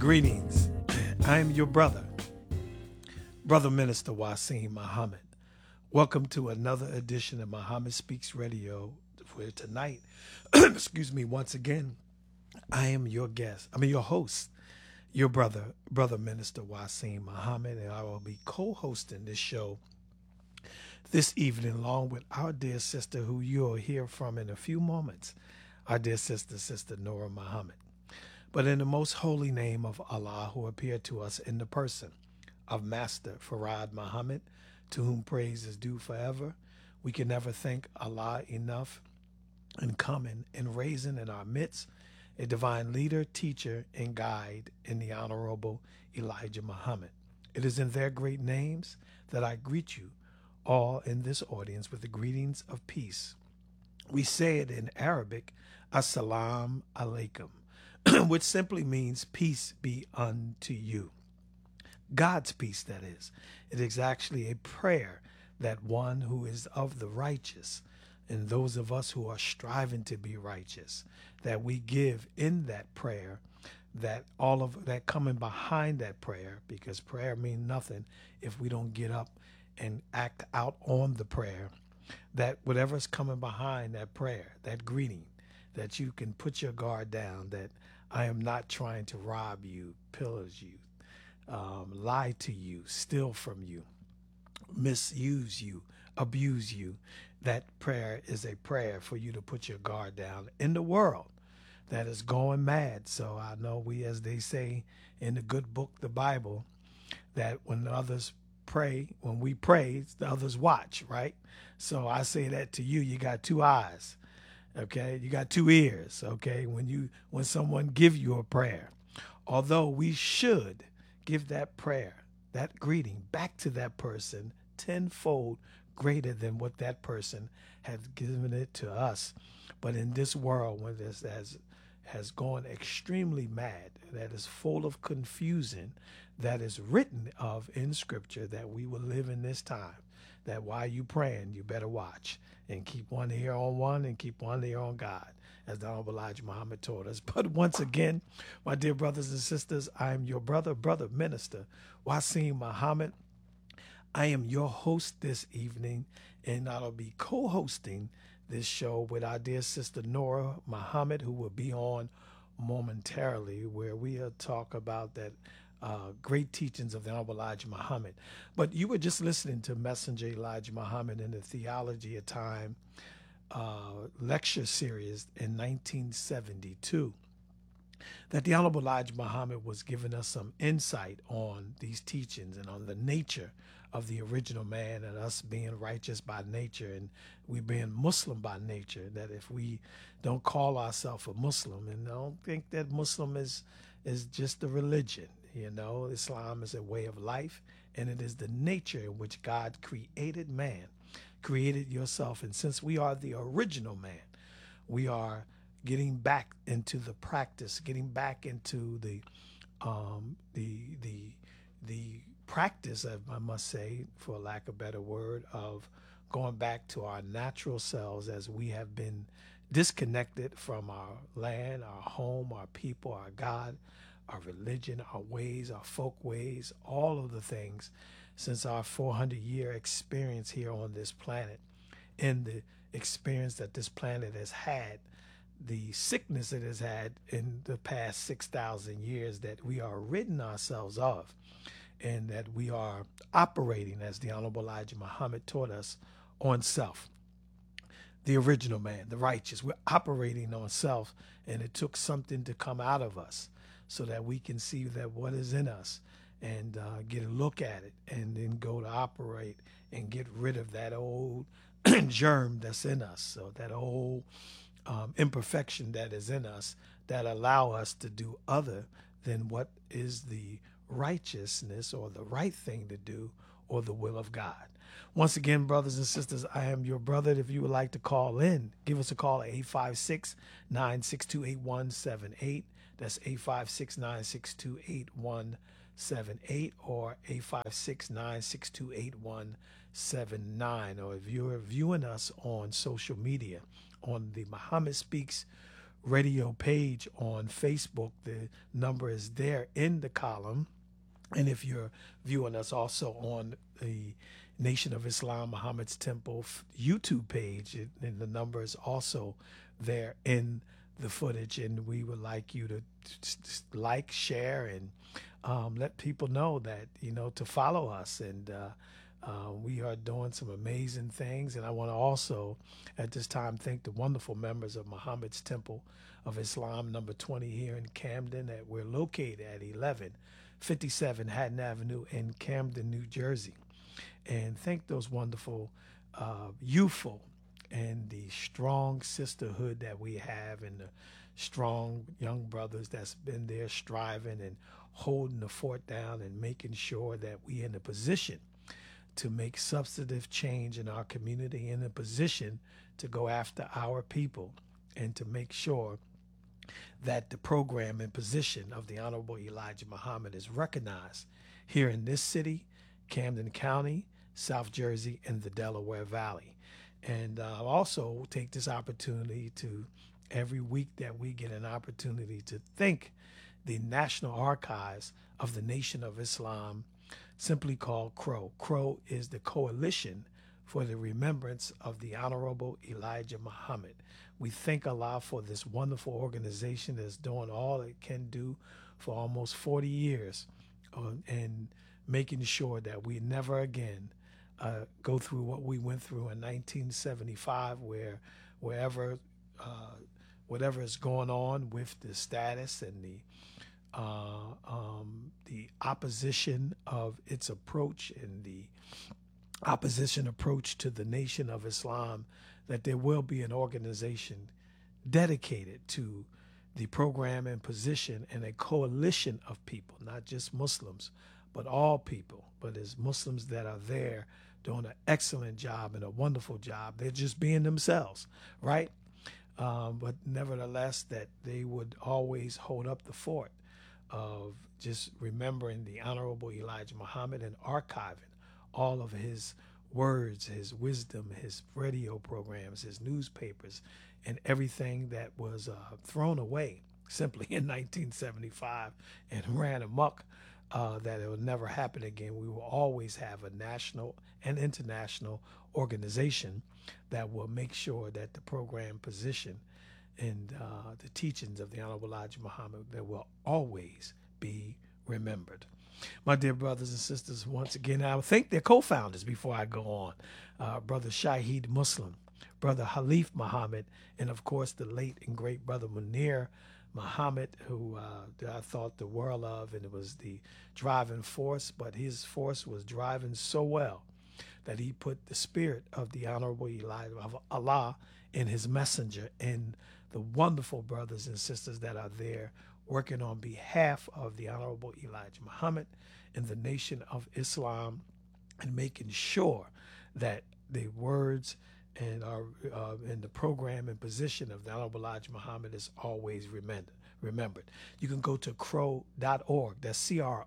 Greetings. I am your brother, Brother Minister Wasim Muhammad. Welcome to another edition of Muhammad Speaks Radio. Where tonight, excuse me, once again, I am your guest. Your host, your Brother Minister Wasim Muhammad, and I will be co-hosting this show this evening along with our dear sister who you'll hear from in a few moments, our dear sister, Sister Nora Muhammad. But in the most holy name of Allah, who appeared to us in the person of Master Farad Muhammad, to whom praise is due forever, we can never thank Allah enough in coming and raising in our midst a divine leader, teacher, and guide in the Honorable Elijah Muhammad. It is in their great names that I greet you all in this audience with the greetings of peace. We say it in Arabic, Assalamu alaikum, which simply means peace be unto you. God's peace, that is. It is actually a prayer that one who is of the righteous and those of us who are striving to be righteous, that we give in that prayer, that all of that coming behind that prayer, because prayer means nothing if we don't get up and act out on the prayer, that whatever's coming behind that prayer, that greeting, that you can put your guard down, that I am not trying to rob you, pillage you, lie to you, steal from you, misuse you, abuse you. That prayer is a prayer for you to put your guard down in the world that is going mad. So I know we, as they say in the good book, the Bible, that when others pray, when we pray, the others watch, right? So I say that to you, you got two eyes, okay? You got two ears, okay? When someone give you a prayer, although we should give that prayer, that greeting back to that person tenfold greater than what that person has given it to us. But in this world, when this has gone extremely mad, that is full of confusion, that is written of in Scripture, that we will live in this time, that while you praying, you better watch and keep one ear on one and keep one ear on God, as the Honorable Elijah Muhammad taught us. But once again, my dear brothers and sisters, I am your brother Minister Wasim Muhammad. I am your host this evening, and I'll be co-hosting this show with our dear sister Nora Muhammad, who will be on momentarily, where we'll talk about that great teachings of the Honorable Elijah Muhammad. But you were just listening to Messenger Elijah Muhammad in the Theology of Time lecture series in 1972. That the Honorable Elijah Muhammad was giving us some insight on these teachings and on the nature of the original man and us being righteous by nature and we being Muslim by nature, that if we don't call ourselves a Muslim, and I don't think that Muslim is just a religion, Islam is a way of life, and it is the nature in which God created man, created yourself. And since we are the original man, we are getting back into the practice, getting back into the practice, I must say, for lack of a better word, of going back to our natural selves, as we have been disconnected from our land, our home, our people, our God, our religion, our ways, our folk ways, all of the things since our 400-year experience here on this planet, and the experience that this planet has had, the sickness it has had in the past 6,000 years that we are ridding ourselves of, and that we are operating, as the Honorable Elijah Muhammad taught us, on self. The original man, the righteous, we're operating on self, and it took something to come out of us so that we can see that what is in us and get a look at it, and then go to operate and get rid of that old germ that's in us, so that old imperfection that is in us that allow us to do other than what is the righteousness or the right thing to do or the will of God. Once again, brothers and sisters, I am your brother. If you would like to call in, give us a call at 856-962-8178. That's 856-962-8178 or 856-962-8179. Or if you're viewing us on social media, on the Muhammad Speaks radio page on Facebook. The number is there in the column. And if you're viewing us also on the Nation of Islam Muhammad's Temple YouTube page, and the number is also there in the footage. And we would like you to just like, share, and let people know that, to follow us. And we are doing some amazing things. And I want to also, at this time, thank the wonderful members of Muhammad's Temple of Islam, number 20 here in Camden, that we're located at 1157 Hatton Avenue in Camden, New Jersey. And thank those wonderful, youthful, and the strong sisterhood that we have, and the strong young brothers that's been there striving and holding the fort down and making sure that we in a position to make substantive change in our community, in a position to go after our people, and to make sure that the program and position of the Honorable Elijah Muhammad is recognized here in this city, Camden County, South Jersey, and the Delaware Valley. And I'll also take this opportunity to, every week that we get an opportunity, to thank the National Archives of the Nation of Islam, simply called CROW. CROW is the Coalition for the Remembrance of the Honorable Elijah Muhammad. We thank Allah for this wonderful organization that's doing all it can do for almost 40 years, and making sure that we never again go through what we went through in 1975, where whatever is going on with the status and the opposition of its approach, and the opposition approach to the Nation of Islam, that there will be an organization dedicated to the program and position, and a coalition of people, not just Muslims, but all people. But as Muslims that are there doing an excellent job and a wonderful job, they're just being themselves, right? But nevertheless, that they would always hold up the fort of just remembering the Honorable Elijah Muhammad, and archiving all of his words, his wisdom, his radio programs, his newspapers, and everything that was thrown away simply in 1975 and ran amok, that it will never happen again. We will always have a national and international organization that will make sure that the program position and the teachings of the Honorable Elijah Muhammad, that will always be remembered. My dear brothers and sisters, once again, I will thank their co-founders before I go on. Brother Shahid Muslim, Brother Halif Muhammad, and of course the late and great Brother Munir Muhammad, who I thought the world of, and it was the driving force, but his force was driving so well that he put the spirit of the Honorable Elijah of Allah in his messenger, and the wonderful brothers and sisters that are there working on behalf of the Honorable Elijah Muhammad and the Nation of Islam, and making sure that the words and in the program and position of the Honorable Elijah Muhammad is always remembered. You can go to crow.org, that's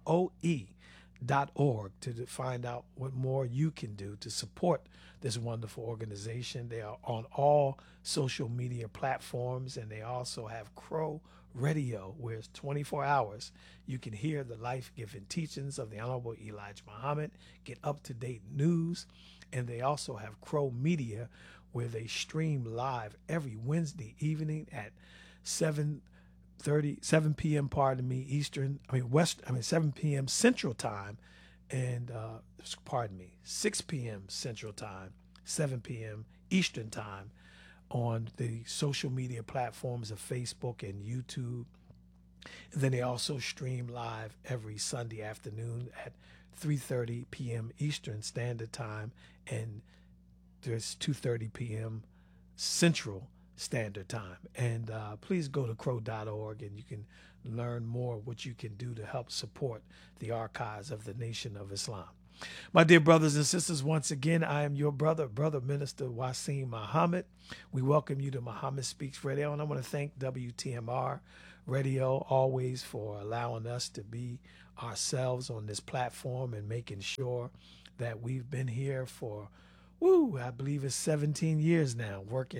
CROE.org, to find out what more you can do to support this wonderful organization. They are on all social media platforms, and they also have Crow Radio, where it's 24 hours. You can hear the life-giving teachings of the Honorable Elijah Muhammad, get up-to-date news, and they also have Crow Media, where they stream live every Wednesday evening at 7 p.m. Eastern, 7 p.m. Central Time, and 6 p.m. Central Time, 7 p.m. Eastern Time, on the social media platforms of Facebook and YouTube. And then they also stream live every Sunday afternoon at 3:30 p.m. Eastern Standard Time, and there's 2:30 p.m. Central Standard Time. And please go to crow.org, and you can learn more what you can do to help support the archives of the Nation of Islam. My dear brothers and sisters, once again, I am your brother Minister Wasim Muhammad. We welcome you to Muhammad Speaks Radio, and I want to thank WTMR Radio always for allowing us to be ourselves on this platform, and making sure that we've been here for, I believe it's 17 years now, working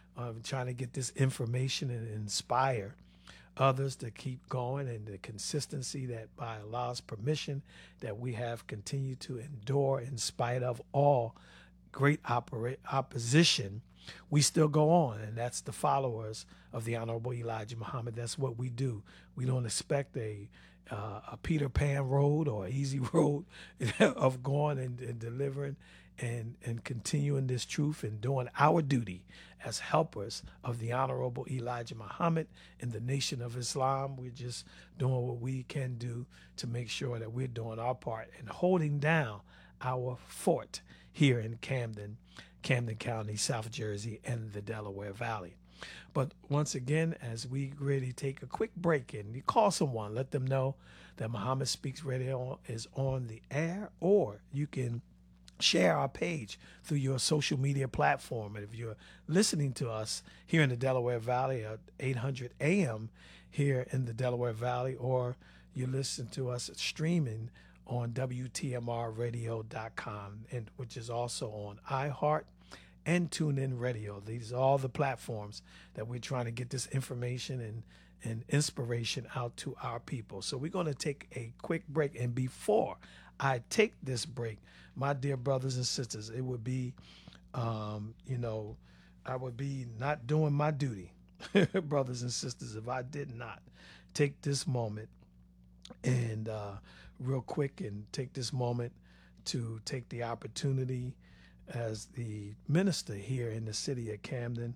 trying to get this information and inspire others to keep going, and the consistency that by Allah's permission that we have continued to endure in spite of all great opposition, we still go on. And that's the followers of the Honorable Elijah Muhammad. That's what we do. We don't expect a Peter Pan road or easy road of going and delivering and continuing this truth and doing our duty as helpers of the Honorable Elijah Muhammad in the Nation of Islam. We're just doing what we can do to make sure that we're doing our part and holding down our fort here in Camden County, South Jersey, and the Delaware Valley. But once again, as we really take a quick break and you call someone, let them know that Muhammad Speaks Radio is on the air, or you can share our page through your social media platform. And if you're listening to us here in the Delaware Valley at 800 AM here in the Delaware Valley, or you listen to us streaming on WTMRradio.com, and which is also on iHeart and TuneIn Radio. These are all the platforms that we're trying to get this information and inspiration out to our people. So we're going to take a quick break. And before I take this break, my dear brothers and sisters, it would be, I would be not doing my duty, brothers and sisters, if I did not take this moment and real quick and take this moment to take the opportunity as the minister here in the city of Camden,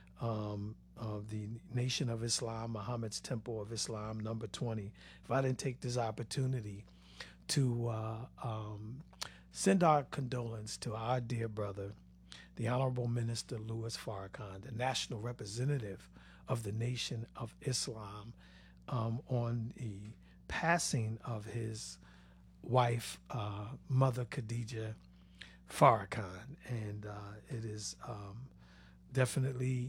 of the Nation of Islam, Muhammad's Temple of Islam, number 20. If I didn't take this opportunity to send our condolence to our dear brother, the Honorable Minister Louis Farrakhan, the national representative of the Nation of Islam, on the passing of his wife, Mother Khadija Farrakhan. And it is definitely,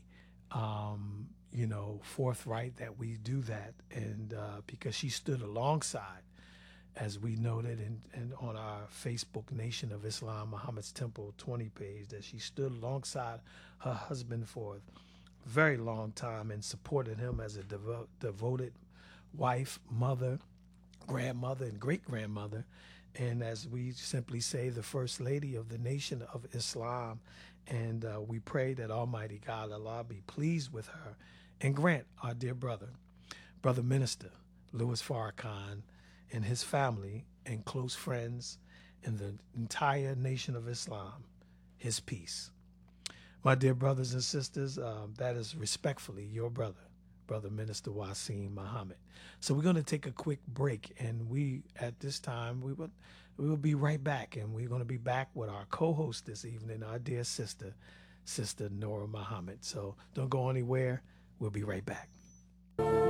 forthright that we do that. And because she stood alongside, as we noted and on our Facebook Nation of Islam, Muhammad's Temple 20 page, that she stood alongside her husband for a very long time and supported him as a devoted wife, mother, grandmother, and great-grandmother. And as we simply say, the First Lady of the Nation of Islam. And we pray that Almighty God, Allah, be pleased with her and grant our dear brother Minister Louis Farrakhan, and his family and close friends and the entire Nation of Islam his peace. My dear brothers and sisters, that is respectfully your brother Minister Wasim Muhammad. So we're going to take a quick break, and we, at this time, we will be right back, and we're going to be back with our co-host this evening, our dear sister Nora Muhammad. So don't go anywhere. We'll be right back.